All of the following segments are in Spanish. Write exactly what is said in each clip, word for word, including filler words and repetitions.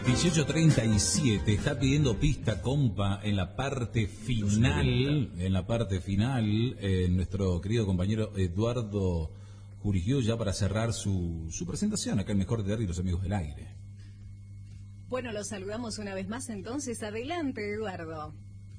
dieciocho treinta y siete, está pidiendo pista, compa, en la parte final, en la parte final, eh, nuestro querido compañero Eduardo Jurigiu, ya para cerrar su, su presentación acá en Mejor Teatro y los Amigos del Aire. Bueno, los saludamos una vez más entonces. Adelante, Eduardo.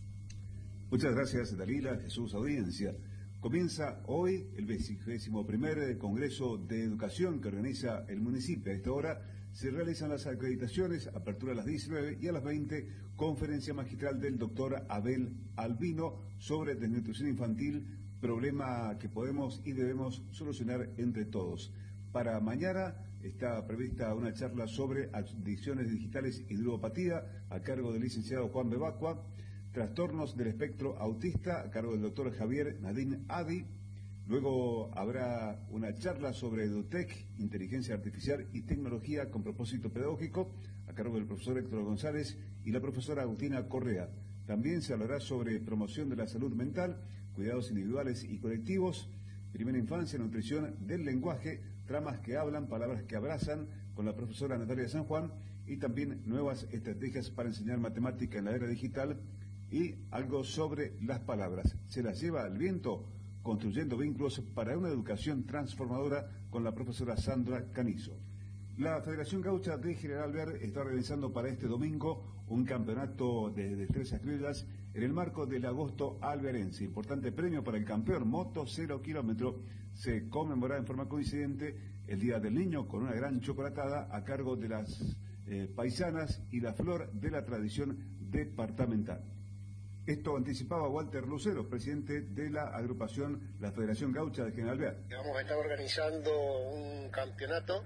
Muchas gracias, Dalila, Jesús, audiencia. Comienza hoy el vigésimo primer Congreso de Educación que organiza el municipio. A esta hora se realizan las acreditaciones, apertura a las diecinueve y a las veinte, conferencia magistral del doctor Abel Albino sobre desnutrición infantil, problema que podemos y debemos solucionar entre todos. Para mañana está prevista una charla sobre adicciones digitales y ludopatía a cargo del licenciado Juan Bebacua, trastornos del espectro autista a cargo del doctor Javier Nadine Adi. Luego habrá una charla sobre EduTech, inteligencia artificial y tecnología con propósito pedagógico, a cargo del profesor Héctor González y la profesora Agustina Correa. También se hablará sobre promoción de la salud mental, cuidados individuales y colectivos, primera infancia, nutrición del lenguaje, tramas que hablan, palabras que abrazan, con la profesora Natalia San Juan, y también nuevas estrategias para enseñar matemática en la era digital y algo sobre las palabras. Se las lleva al viento, construyendo vínculos para una educación transformadora, con la profesora Sandra Canizo. La Federación Gaucha de General Alvear está organizando para este domingo un campeonato de destrezas criollas en el marco del agosto alvearense. Importante premio para el campeón, moto cero kilómetro. Se conmemorará en forma coincidente el Día del Niño con una gran chocolatada a cargo de las eh, paisanas y la flor de la tradición departamental. Esto anticipaba Walter Lucero, presidente de la agrupación La Federación Gaucha de General Alvear. Vamos a estar organizando un campeonato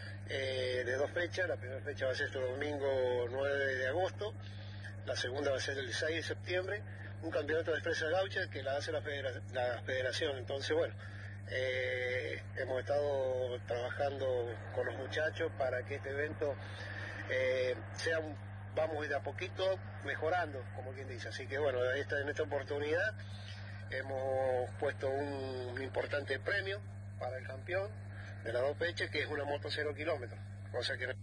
eh, de dos fechas. La primera fecha va a ser este domingo nueve de agosto, la segunda va a ser el seis de septiembre, un campeonato de destreza gaucha que la hace la, federa la federación. Entonces, bueno, eh, hemos estado trabajando con los muchachos para que este evento eh, sea un vamos de a poquito mejorando, como quien dice. Así que bueno, esta, en esta oportunidad hemos puesto un, un importante premio para el campeón de las dos fechas, que es una moto cero kilómetros, cosa que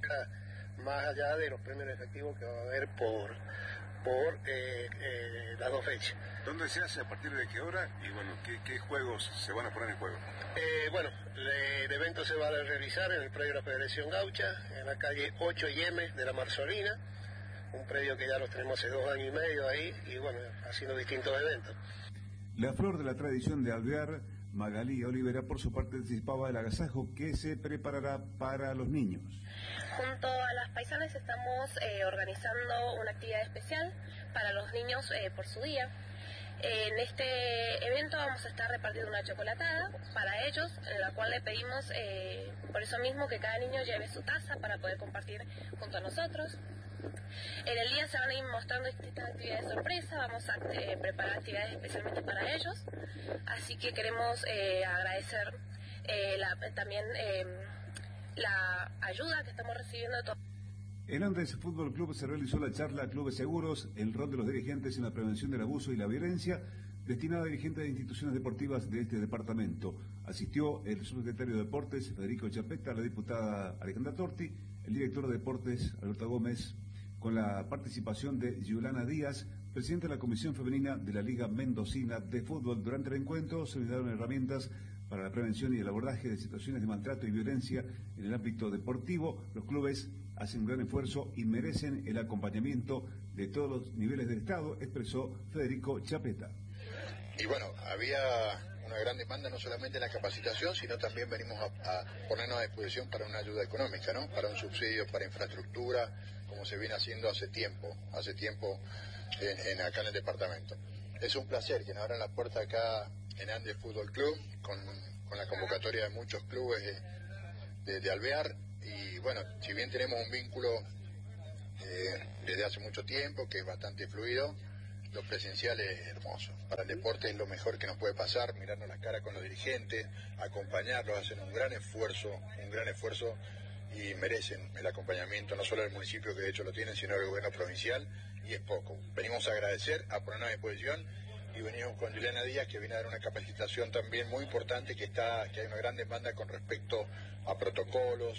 más allá de los premios efectivos que va a haber por por eh, eh, las dos fechas. ¿Dónde se hace? ¿A partir de qué hora? Y bueno, ¿qué, qué juegos se van a poner en juego? Eh, bueno, le, el evento se va a realizar en el predio de la Federación Gaucha, en la calle ocho y M de la Marzolina, un predio que ya lo tenemos hace dos años y medio ahí, y bueno, haciendo distintos eventos. La flor de la tradición de Alvear, Magalí Olivera, por su parte anticipaba el agasajo que se preparará para los niños. Junto a las paisanas estamos eh, organizando una actividad especial para los niños eh, por su día. En este evento vamos a estar repartiendo una chocolatada para ellos, en la cual le pedimos eh, por eso mismo que cada niño lleve su taza para poder compartir junto a nosotros. En el día se van a ir mostrando distintas actividades de sorpresa, vamos a eh, preparar actividades especialmente para ellos, así que queremos eh, agradecer eh, la, también eh, la ayuda que estamos recibiendo de todos. En Andes Fútbol Club se realizó la charla Clubes Seguros, el rol de los dirigentes en la prevención del abuso y la violencia, destinada a dirigentes de instituciones deportivas de este departamento. Asistió el subsecretario de Deportes, Federico Chapeta, la diputada Alejandra Torti, el director de Deportes, Alberto Gómez, con la participación de Yolana Díaz, presidenta de la Comisión Femenina de la Liga Mendocina de Fútbol. Durante el encuentro se brindaron herramientas para la prevención y el abordaje de situaciones de maltrato y violencia en el ámbito deportivo. Los clubes hacen un gran esfuerzo y merecen el acompañamiento de todos los niveles del Estado, expresó Federico Chapeta. Y bueno, había una gran demanda no solamente en la capacitación, sino también venimos a, a ponernos a disposición para una ayuda económica, ¿no? Para un subsidio, para infraestructura, como se viene haciendo hace tiempo, hace tiempo en, en acá en el departamento. Es un placer que nos abran la puerta acá en Andes Fútbol Club, con, con la convocatoria de muchos clubes de, de, de Alvear, y bueno, si bien tenemos un vínculo eh, desde hace mucho tiempo, que es bastante fluido, lo presencial es hermoso. Para el deporte es lo mejor que nos puede pasar, mirarnos las caras con los dirigentes, acompañarlos, hacen un gran esfuerzo, un gran esfuerzo, y merecen el acompañamiento, no solo del municipio, que de hecho lo tienen, sino del gobierno provincial, y es poco. Venimos a agradecer, a ponernos a disposición, y venimos con Juliana Díaz, que viene a dar una capacitación también muy importante, que está que hay una gran demanda con respecto a protocolos,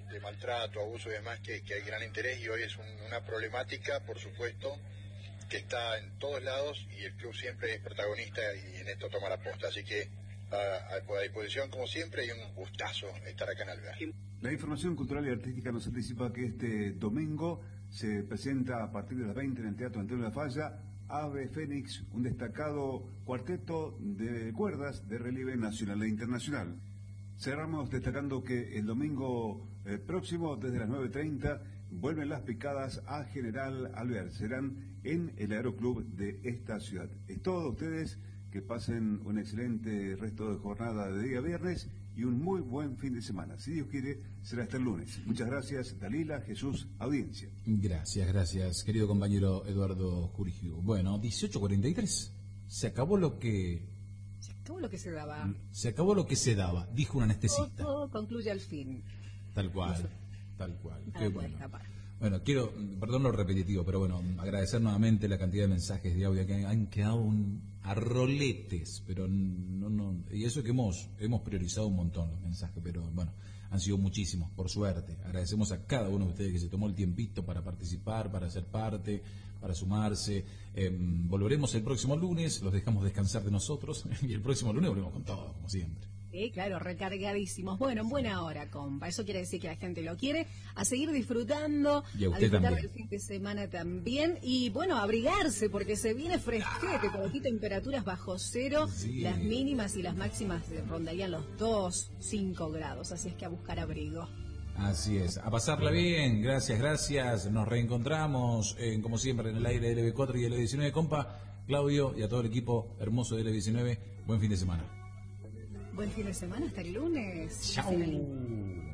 de maltrato, abuso y demás, que, que hay gran interés y hoy es un, una problemática, por supuesto, que está en todos lados y el club siempre es protagonista y en esto toma la posta. Así que a, a disposición como siempre y un gustazo estar acá en Alvear. La información cultural y artística nos anticipa que este domingo se presenta a partir de las veinte en el Teatro Antonio La Falla Ave Fénix, un destacado cuarteto de cuerdas de relieve nacional e internacional. Cerramos destacando que el domingo eh, próximo, desde las nueve treinta, vuelven las picadas a General Alvear. Serán en el Aeroclub de esta ciudad. Es todo, ustedes que pasen un excelente resto de jornada de día viernes y un muy buen fin de semana. Si Dios quiere, será hasta el lunes. Muchas gracias, Dalila, Jesús, audiencia. Gracias, gracias, querido compañero Eduardo Jurigio. Bueno, dieciocho cuarenta y tres. Se acabó lo que... Se acabó lo que se daba. Se acabó lo que se daba, dijo un anestesista. Todo, todo concluye al fin. Tal cual, tal cual. Ah, Qué puede bueno. escapar. Bueno, quiero, perdón lo repetitivo, pero bueno, agradecer nuevamente la cantidad de mensajes de audio que han quedado un, a roletes, pero no, no, y eso que hemos, hemos priorizado un montón los mensajes, pero bueno, han sido muchísimos, por suerte. Agradecemos a cada uno de ustedes que se tomó el tiempito para participar, para ser parte, para sumarse. Eh, volveremos el próximo lunes, los dejamos descansar de nosotros, y el próximo lunes volvemos con todo, como siempre. Sí, claro, recargadísimos. Bueno, en buena hora, compa. Eso quiere decir que la gente lo quiere. A seguir disfrutando, Y a a usted disfrutar también. del fin de semana también. Y bueno, abrigarse, porque se viene fresquete. Por aquí temperaturas bajo cero. Sí. Las mínimas y las máximas rondarían los dos, cinco grados. Así es que a buscar abrigo. Así es, a pasarla bien, gracias, gracias. Nos reencontramos, eh, como siempre, en el aire de L B cuatro y L B diecinueve, compa, Claudio y a todo el equipo hermoso de L B diecinueve. Buen fin de semana. Buen fin de semana, hasta el lunes. Chau.